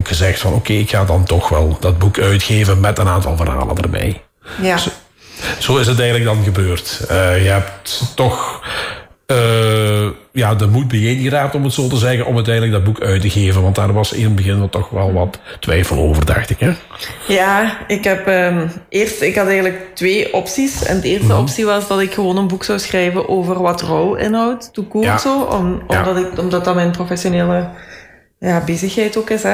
gezegd van oké, ik ga dan toch wel dat boek uitgeven met een aantal verhalen erbij. Ja. Zo is het eigenlijk dan gebeurd. Je hebt toch de moed bijeengeraapt, om het zo te zeggen, om uiteindelijk dat boek uit te geven. Want daar was in het begin toch wel wat twijfel over, dacht ik. Hè? Ja, ik had eigenlijk 2 opties. En de eerste optie was dat ik gewoon een boek zou schrijven over wat rouw inhoudt. Tout court zo. Omdat dat mijn professionele bezigheid ook is. Hè.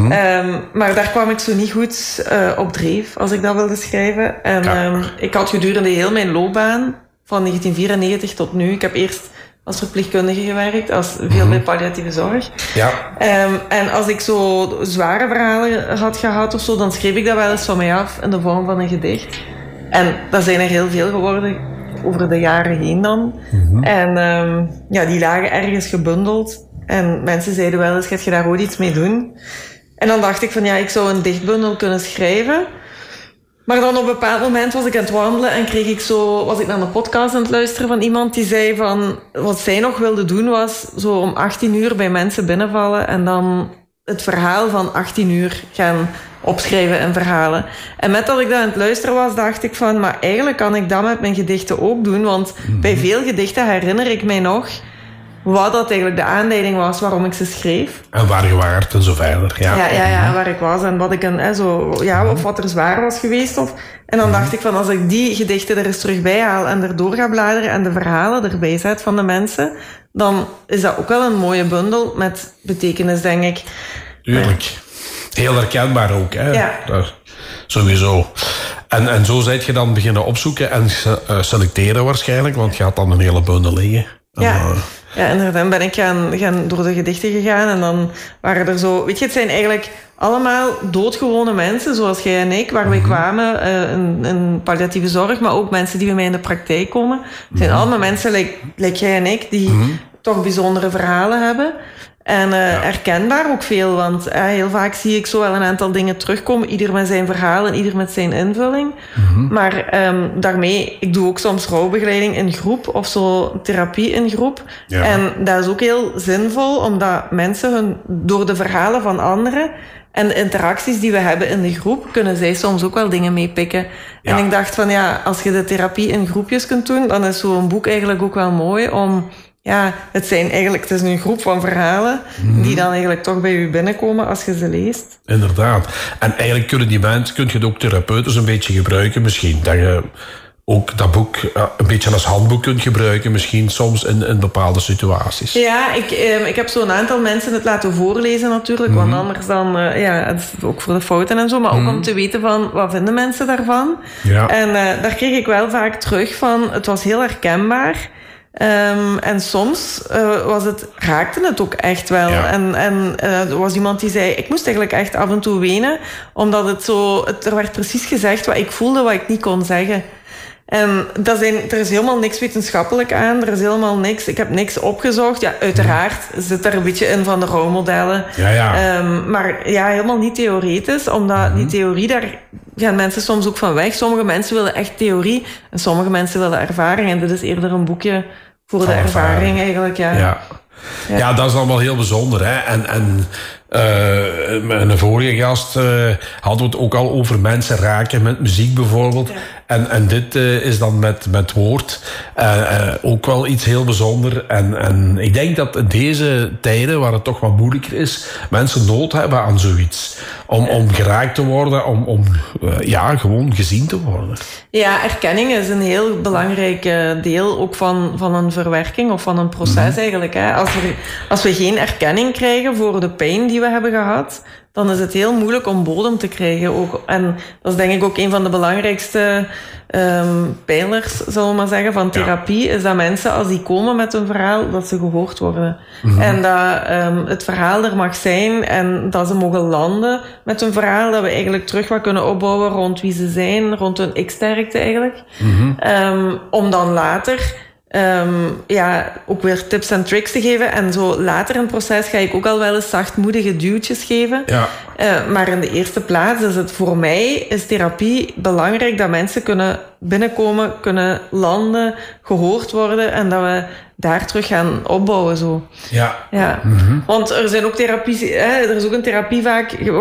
Maar daar kwam ik zo niet goed op dreef als ik dat wilde schrijven. En ik had gedurende heel mijn loopbaan, van 1994 tot nu, ik heb eerst als verpleegkundige gewerkt, als veel bij palliatieve zorg. Ja. En als ik zo zware verhalen had gehad of zo, dan schreef ik dat wel eens van mij af in de vorm van een gedicht. En dat zijn er heel veel geworden over de jaren heen dan. En die lagen ergens gebundeld. En mensen zeiden wel eens, gaat je daar ooit iets mee doen? En dan dacht ik van ik zou een dichtbundel kunnen schrijven. Maar dan op een bepaald moment was ik aan het wandelen en was ik naar een podcast aan het luisteren van iemand die zei van, wat zij nog wilde doen was zo om 18 uur bij mensen binnenvallen en dan het verhaal van 18 uur gaan opschrijven in verhalen. En met dat ik dat aan het luisteren was, dacht ik van, maar eigenlijk kan ik dat met mijn gedichten ook doen, want bij veel gedichten herinner ik mij nog wat dat eigenlijk de aanleiding was waarom ik ze schreef. En waar je waart en zo verder. Ja, waar ik was en wat ik of wat er zwaar was geweest. En dan dacht ik van, als ik die gedichten er eens terug bij haal en erdoor ga bladeren en de verhalen erbij zet van de mensen, dan is dat ook wel een mooie bundel met betekenis, denk ik. Tuurlijk. Heel herkenbaar ook, hè? Ja. Sowieso. En zo zijt je dan beginnen opzoeken en selecteren waarschijnlijk, want je had dan een hele bundel liggen. Ja, inderdaad ben ik gaan door de gedichten gegaan en dan waren er zo... Weet je, het zijn eigenlijk allemaal doodgewone mensen, zoals jij en ik, waar wij kwamen in palliatieve zorg, maar ook mensen die bij mij in de praktijk komen. Het zijn allemaal mensen, like jij en ik, die toch bijzondere verhalen hebben. En herkenbaar ook veel, want heel vaak zie ik zo wel een aantal dingen terugkomen. Ieder met zijn verhaal en ieder met zijn invulling. Maar daarmee, ik doe ook soms rouwbegeleiding in groep of zo therapie in groep. Ja. En dat is ook heel zinvol, omdat mensen door de verhalen van anderen en de interacties die we hebben in de groep, kunnen zij soms ook wel dingen meepikken. Ja. En ik dacht van als je de therapie in groepjes kunt doen, dan is zo'n boek eigenlijk ook wel mooi om... Ja, het is een groep van verhalen die dan eigenlijk toch bij u binnenkomen als je ze leest. Inderdaad. En eigenlijk kun je het ook therapeutisch een beetje gebruiken misschien. Dat je ook dat boek een beetje als handboek kunt gebruiken misschien soms in bepaalde situaties. Ja, ik heb zo'n aantal mensen het laten voorlezen natuurlijk. Want anders dan, het is ook voor de fouten en zo. Maar ook om te weten van, wat vinden mensen daarvan? Ja. En daar kreeg ik wel vaak terug van, het was heel herkenbaar. En soms raakte het ook echt wel. Ja. En er was iemand die zei, ik moest eigenlijk echt af en toe wenen, omdat er werd precies gezegd wat ik voelde, wat ik niet kon zeggen. En er is helemaal niks wetenschappelijk aan, er is helemaal niks, ik heb niks opgezocht. Ja, uiteraard zit er een beetje in van de rolmodellen. Ja. Maar helemaal niet theoretisch, omdat die theorie, daar gaan mensen soms ook van weg. Sommige mensen willen echt theorie en sommige mensen willen ervaring. En dit is eerder een boekje voor de ervaring eigenlijk. Ja, dat is allemaal heel bijzonder. Hè? En mijn vorige gast hadden we het ook al over mensen raken met muziek bijvoorbeeld. Ja. En dit is dan met woord ook wel iets heel bijzonder. En ik denk dat in deze tijden, waar het toch wat moeilijker is, mensen nood hebben aan zoiets. Om geraakt te worden, om gewoon gezien te worden. Ja, erkenning is een heel belangrijk deel ook van een verwerking of van een proces eigenlijk. Hè. Als we geen erkenning krijgen voor de pijn die we hebben gehad, dan is het heel moeilijk om bodem te krijgen. Ook. En dat is denk ik ook een van de belangrijkste pijlers, zullen we maar zeggen, van therapie, is dat mensen, als die komen met een verhaal, dat ze gehoord worden. En dat het verhaal er mag zijn en dat ze mogen landen met een verhaal, dat we eigenlijk terug wat kunnen opbouwen rond wie ze zijn, rond hun ik-sterkte eigenlijk. Om dan later ook weer tips en tricks te geven. En zo later in het proces ga ik ook al wel eens zachtmoedige duwtjes geven. Ja. Maar in de eerste plaats is het voor mij, is therapie belangrijk dat mensen kunnen binnenkomen, kunnen landen, gehoord worden en dat we daar terug gaan opbouwen. Zo. Ja. Want er zijn ook er is ook een therapie vaak